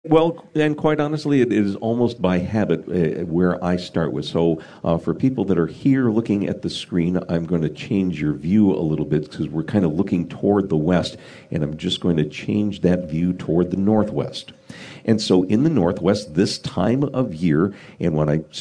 Well, and quite honestly, it is almost by habit where I start with. So for people that are here looking at the screen, I'm going to change your view a little bit because we're kind of looking toward the west, and I'm just going to change that view toward the northwest. And so in the northwest, this time of year, and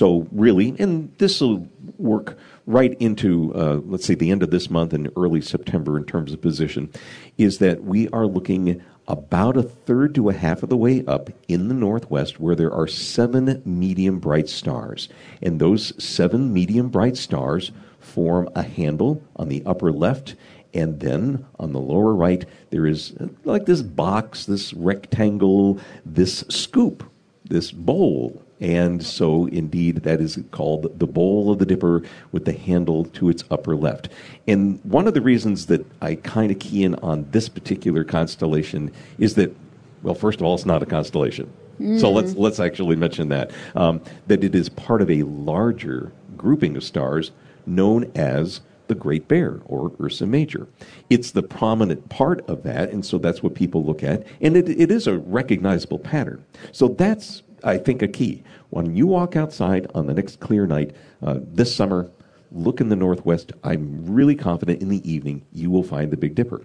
this will work right into, let's say, the end of this month and early September in terms of position, is that we are looking about a third to a half of the way up in the northwest where there are 7 medium bright stars. And those 7 medium bright stars form a handle on the upper left, and then on the lower right, there is like this box, this rectangle, this scoop, this bowl. And so, indeed, that is called the Bowl of the Dipper with the handle to its upper left. And one of the reasons that I kind of key in on this particular constellation is that, well, first of all, it's not a constellation. So let's actually mention that it is part of a larger grouping of stars known as the Great Bear, or Ursa Major. It's the prominent part of that, and so that's what people look at. And it is a recognizable pattern. So that's, I think, a key. When you walk outside on the next clear night this summer, look in the northwest. I'm really confident in the evening you will find the Big Dipper.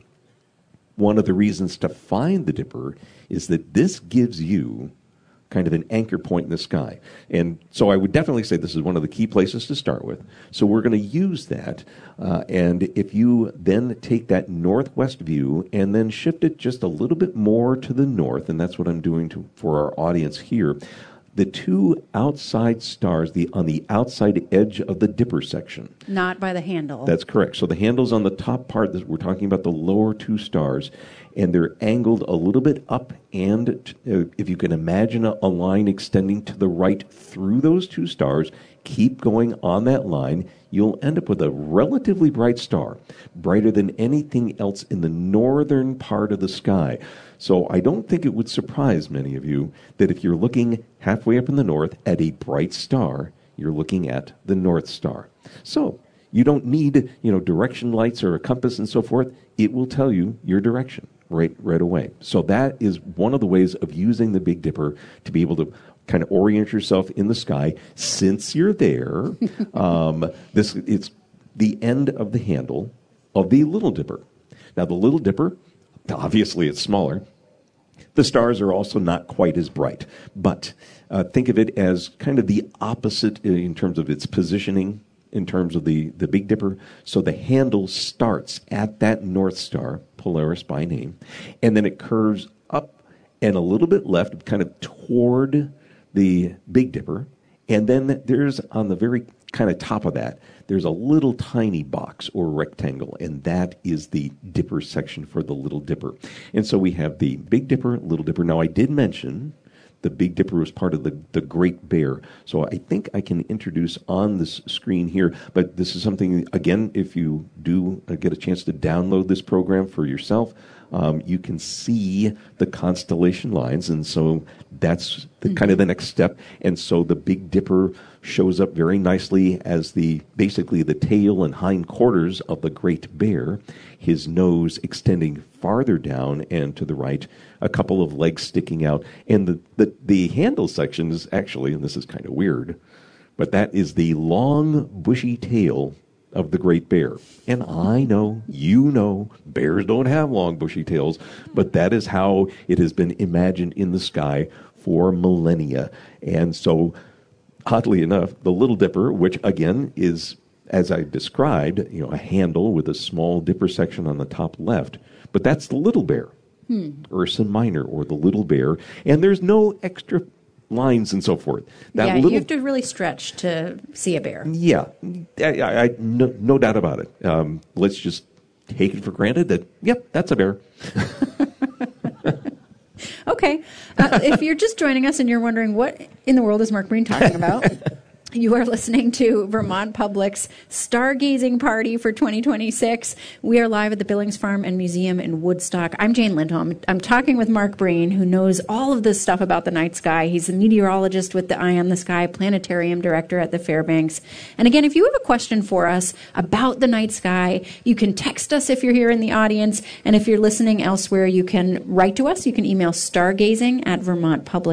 One of the reasons to find the Dipper is that this gives you kind of an anchor point in the sky. And so I would definitely say this is one of the key places to start with. So we're going to use that. And if you then take that northwest view and then shift it just a little bit more to the north, and that's what I'm doing for our audience here, the 2 outside stars on the outside edge of the Dipper section. Not by the handle. That's correct. So the handle's on the top part. We're talking about the lower 2 stars, and they're angled a little bit up, and if you can imagine a line extending to the right through those 2 stars, keep going on that line, you'll end up with a relatively bright star, brighter than anything else in the northern part of the sky. So I don't think it would surprise many of you that if you're looking halfway up in the north at a bright star, you're looking at the North Star. So you don't need, direction lights or a compass and so forth. It will tell you your direction right away. So that is one of the ways of using the Big Dipper to be able to kind of orient yourself in the sky. Since you're there, it's the end of the handle of the Little Dipper. Now, the Little Dipper, obviously it's smaller. The stars are also not quite as bright, but think of it as kind of the opposite in terms of its positioning, in terms of the Big Dipper. So the handle starts at that North Star, Polaris by name, and then it curves up and a little bit left, kind of toward the Big Dipper, and then there's on the very kind of top of that, there's a little tiny box or rectangle, and that is the Dipper section for the Little Dipper. And so we have the Big Dipper, Little Dipper. Now, I did mention the Big Dipper was part of the Great Bear. So I think I can introduce on this screen here, but this is something, again, if you do get a chance to download this program for yourself, you can see the constellation lines, and so that's kind of the next step. And so the Big Dipper shows up very nicely as basically the tail and hindquarters of the Great Bear, his nose extending farther down and to the right, a couple of legs sticking out. And the handle section is actually, and this is kind of weird, but that is the long, bushy tail of the Great Bear. And I know, bears don't have long, bushy tails, but that is how it has been imagined in the sky for millennia. And so, oddly enough, the Little Dipper, which again is, as I described, a handle with a small dipper section on the top left, but that's the Little Bear, Ursa Minor, or the Little Bear, and there's no extra lines and so forth. You have to really stretch to see a bear. Yeah, no doubt about it. Let's just take it for granted that, yep, that's a bear. Okay. If you're just joining us and you're wondering what in the world is Mark Breen talking about, you are listening to Vermont Public's Stargazing Party for 2026. We are live at the Billings Farm and Museum in Woodstock. I'm Jane Lindholm. I'm talking with Mark Breen, who knows all of this stuff about the night sky. He's a meteorologist with the Eye on the Sky Planetarium Director at the Fairbanks. And again, if you have a question for us about the night sky, you can text us if you're here in the audience. And if you're listening elsewhere, you can write to us. You can email stargazing@vermontpublic.com.